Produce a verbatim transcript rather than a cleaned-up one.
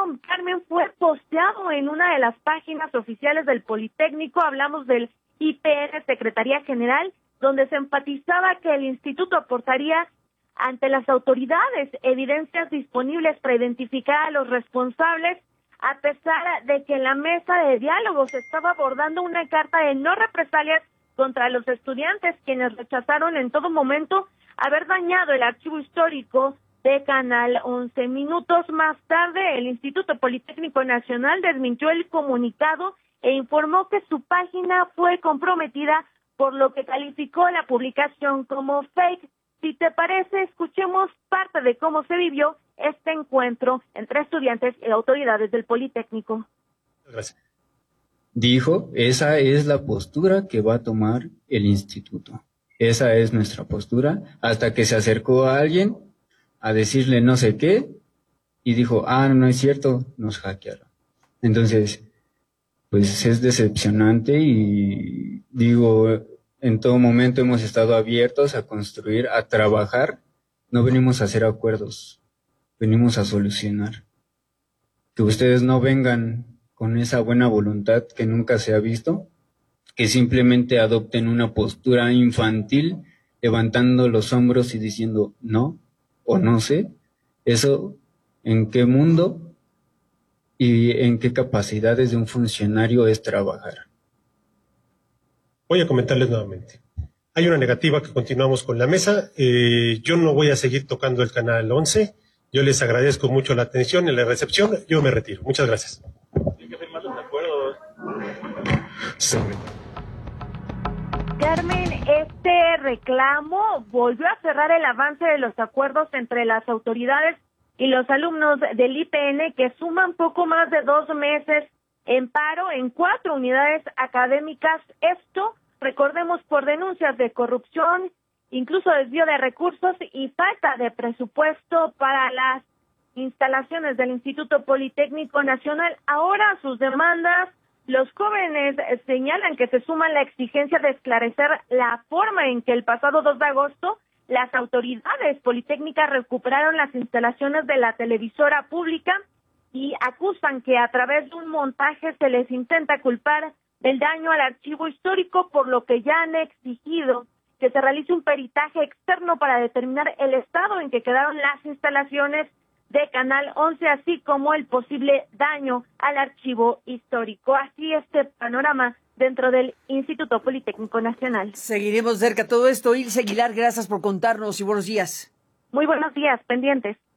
Carmen, fue posteado en una de las páginas oficiales del Politécnico. Hablamos del I P N, Secretaría General, donde se enfatizaba que el instituto aportaría ante las autoridades evidencias disponibles para identificar a los responsables, a pesar de que en la mesa de diálogo se estaba abordando una carta de no represalias contra los estudiantes, quienes rechazaron en todo momento haber dañado el archivo histórico de Canal once. Minutos más tarde, el Instituto Politécnico Nacional desmintió el comunicado e informó que su página fue comprometida, por lo que calificó la publicación como fake. Si te parece, escuchemos parte de cómo se vivió este encuentro entre estudiantes y autoridades del Politécnico. Gracias. Dijo, esa es la postura que va a tomar el instituto. Esa es nuestra postura, hasta que se acercó a alguien a decirle no sé qué, y dijo, ah, no es cierto, nos hackearon. Entonces, pues es decepcionante y digo, en todo momento hemos estado abiertos a construir, a trabajar, no venimos a hacer acuerdos, venimos a solucionar. Que ustedes no vengan con esa buena voluntad que nunca se ha visto, que simplemente adopten una postura infantil, levantando los hombros y diciendo no o no sé, eso en qué mundo y en qué capacidades de un funcionario es trabajar. Voy a comentarles nuevamente. Hay una negativa que continuamos con la mesa. Eh, yo no voy a seguir tocando el canal once. Yo les agradezco mucho la atención y la recepción. Yo me retiro. Muchas gracias. Hay que firmar los acuerdos. Sobre. Carmen, este reclamo volvió a cerrar el avance de los acuerdos entre las autoridades y los alumnos del I P N, que suman poco más de dos meses en paro en cuatro unidades académicas. Esto, recordemos, por denuncias de corrupción, incluso desvío de recursos y falta de presupuesto para las instalaciones del Instituto Politécnico Nacional. Ahora sus demandas, los jóvenes señalan que se suma la exigencia de esclarecer la forma en que el pasado dos de agosto las autoridades politécnicas recuperaron las instalaciones de la televisora pública y acusan que a través de un montaje se les intenta culpar del daño al archivo histórico, por lo que ya han exigido que se realice un peritaje externo para determinar el estado en que quedaron las instalaciones de Canal once, así como el posible daño al archivo histórico. Así este panorama dentro del Instituto Politécnico Nacional. Seguiremos cerca todo esto. Ilse Aguilar, gracias por contarnos y buenos días. Muy buenos días, pendientes.